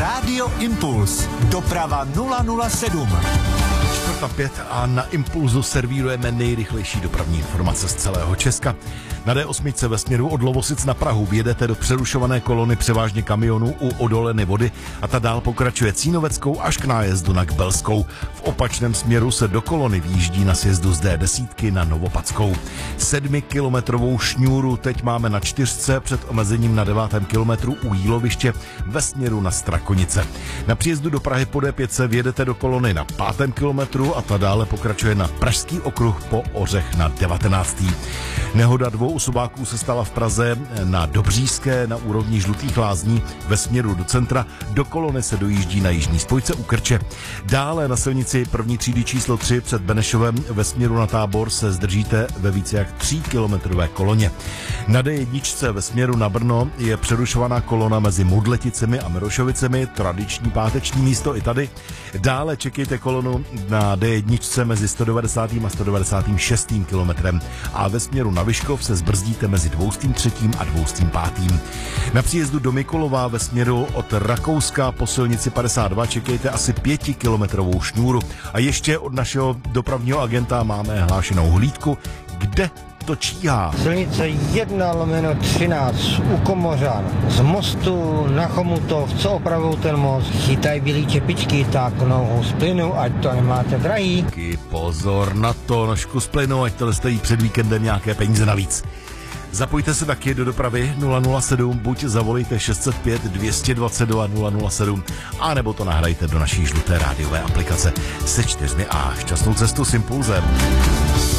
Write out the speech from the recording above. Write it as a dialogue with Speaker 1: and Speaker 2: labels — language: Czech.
Speaker 1: Rádio Impuls. Doprava 007.
Speaker 2: 4:05 a na Impulzu servírujeme nejrychlejší dopravní informace z celého Česka. Na D8 ve směru od Lovosic na Prahu vjedete do přerušované kolony převážně kamionů u Odoleny Vody a ta dál pokračuje Cínoveckou až k nájezdu na Kbelskou. V opačném směru se do kolony výjíždí na sjezdu z D10 na Novopadskou. 7kilometrovou šňůru teď máme na 4 před omezením na 9. kilometru u Jíloviště ve směru na Strakonice. Na příjezdu do Prahy po D5 vjedete do kolony na 5. kilometru a ta dále pokračuje na Pražský okruh po Ořech na 19. Nehoda 2 osobáků se stala v Praze na Dobříšské na úrovni Žlutých lázní ve směru do centra. Do kolony se dojíždí na jižní spojce u Krče. Dále na silnici první třídy číslo 3 před Benešovem ve směru na Tábor se zdržíte ve více jak 3kilometrové koloně. Na D1 ve směru na Brno je přerušovaná kolona mezi Modleticemi a Mirošovicemi, tradiční páteční místo i tady. Dále čekejte kolonu na D1 mezi 190. a 196. kilometrem a ve směru na Vyškov se zbrzdíte mezi 203. a 205. Na příjezdu do Mikulova ve směru od Rakouska po silnici 52 čekejte asi 5kilometrovou šňůru. A ještě od našeho dopravního agenta máme hlášenou hlídku, kde to číhá.
Speaker 3: Silnice 1/13 u Komořan. Z mostu na Chomutov, co opravou ten most, chytají bílý čepičky, tak nohou z plynu, ať to nemáte drahý.
Speaker 2: Pozor na to, nožku z plynu, ať to nestojí před víkendem nějaké peníze navíc. Zapojte se taky do dopravy 007, buď zavolejte 605 222 007, a nebo to nahrajte do naší žluté rádiové aplikace se 4 A. Šťastnou cestu s Impulzem.